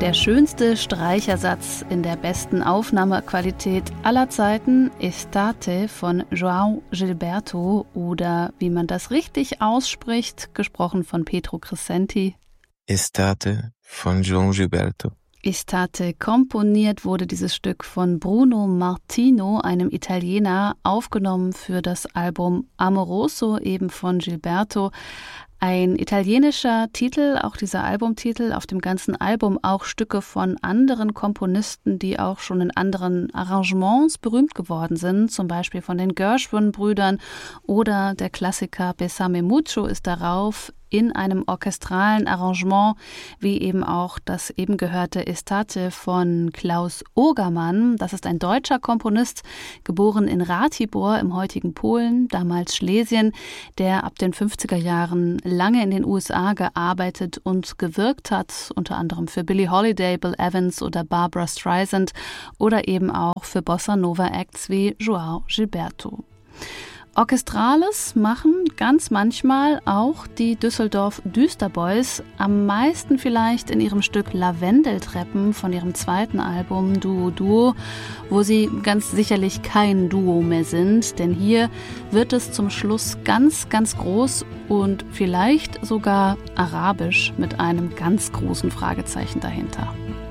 Der schönste Streichersatz in der besten Aufnahmequalität aller Zeiten, Estate von João Gilberto oder wie man das richtig ausspricht, gesprochen von Pedro Crescenti. Estate von João Gilberto. Estate. Komponiert wurde dieses Stück von Bruno Martino, einem Italiener, aufgenommen für das Album Amoroso, eben von Gilberto. Ein italienischer Titel, auch dieser Albumtitel, auf dem ganzen Album auch Stücke von anderen Komponisten, die auch schon in anderen Arrangements berühmt geworden sind, zum Beispiel von den Gershwin-Brüdern oder der Klassiker Bésame Mucho ist darauf in einem orchestralen Arrangement, wie eben auch das eben gehörte Estate von Klaus Ogermann. Das ist ein deutscher Komponist, geboren in Ratibor im heutigen Polen, damals Schlesien, der ab den 50er Jahren lange in den USA gearbeitet und gewirkt hat, unter anderem für Billie Holiday, Bill Evans oder Barbra Streisand oder eben auch für Bossa Nova Acts wie João Gilberto. Orchestrales machen ganz manchmal auch die Düsseldorf Düsterboys, am meisten vielleicht in ihrem Stück Lavendeltreppen von ihrem zweiten Album Duo Duo, wo sie ganz sicherlich kein Duo mehr sind, denn hier wird es zum Schluss ganz, ganz groß und vielleicht sogar arabisch mit einem ganz großen Fragezeichen dahinter.